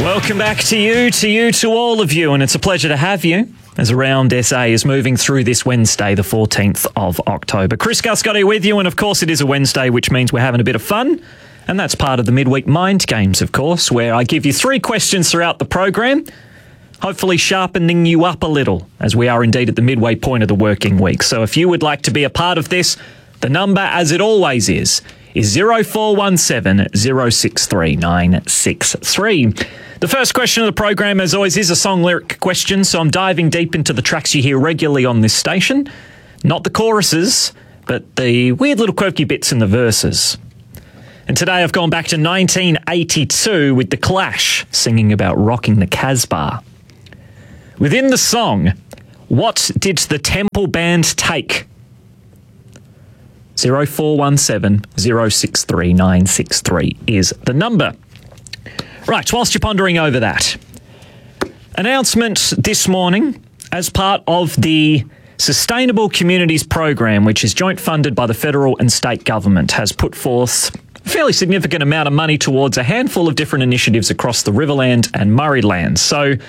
Welcome back to all of you, and it's a pleasure to have you as Around SA is moving through this Wednesday, the 14th of October. Chris Gascotti with you, and of course it is a Wednesday, which means we're having a bit of fun, and that's part of the Midweek Mind Games, of course, where I give you 3 questions throughout the program, hopefully sharpening you up a little, as we are indeed at the midway point of the working week. So if you would like to be a part of this, the number, as it always is 0417 063 963. The first question of the program, as always, is a song lyric question, so I'm diving deep into the tracks you hear regularly on this station. Not the choruses, but the weird little quirky bits in the verses. And today I've gone back to 1982 with The Clash singing about rocking the Casbah. Within the song, what did the Temple Band take? 0417 063 963 is the number. Right, whilst you're pondering over that, announcement this morning as part of the Sustainable Communities Program, which is joint funded by the federal and state government, has put forth a fairly significant amount of money towards a handful of different initiatives across the Riverland and Murrayland. So